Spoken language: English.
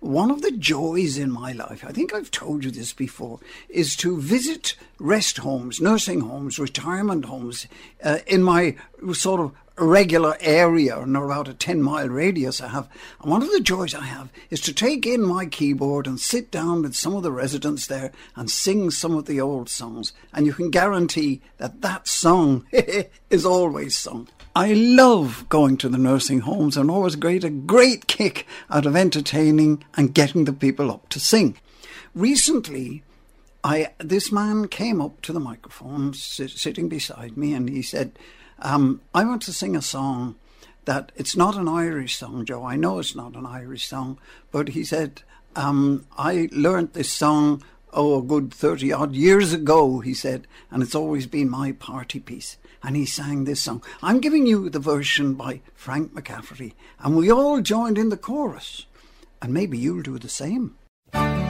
One of the joys in my life, I think I've told you this before, is to visit rest homes, nursing homes, retirement homes in my sort of regular area, and about a 10-mile radius I have. And one of the joys I have is to take in my keyboard and sit down with some of the residents there and sing some of the old songs. And you can guarantee that that song is always sung. I love going to the nursing homes and always get a great kick out of entertaining and getting the people up to sing. Recently, this man came up to the microphone sitting beside me, and he said, I want to sing a song that it's not an Irish song, Joe. I know it's not an Irish song, but he said, I learnt this song, a good 30 odd years ago, he said, and it's always been my party piece. And he sang this song. I'm giving you the version by Frank McCafferty, and we all joined in the chorus. And maybe you'll do the same.